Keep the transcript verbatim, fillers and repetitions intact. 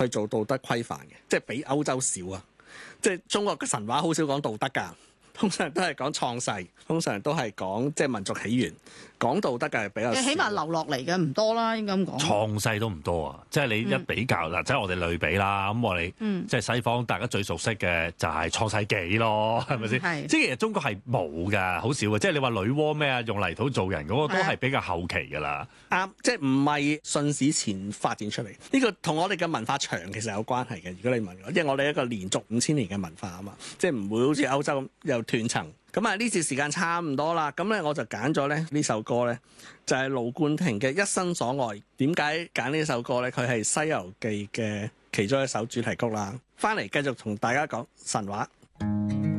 去做道德規範嘅，即係比歐洲少啊。即係中國嘅神話好少講道德㗎，通常都係講創世，通常都係講即係民族起源，講道德嘅係比較少。 起碼留落嚟嘅唔多啦，應該咁講。 創世都唔多啊，即係你一比較嗱，嗯、即係我哋類比啦。咁我哋、嗯、即係西方大家最熟悉嘅就係創世紀咯，係咪先？ 係即係其實中國係冇㗎，好少嘅。即係你話女媧咩啊，用泥土做人嗰個都係比較後期㗎啦。 啱，即係唔係順史前發展出嚟？呢、呢個同我哋嘅文化長其實有關係嘅。如果你問我，因為我哋一個連續五千年嘅文化啊嘛，即係唔會好似歐洲咁又斷層。咁啊，呢次時間差唔多啦，咁咧我就揀咗咧呢首歌咧，就係盧冠廷嘅《一生所愛》。點解揀呢首歌咧？佢係《西遊記》嘅其中一首主題曲啦。翻嚟繼續同大家講神話。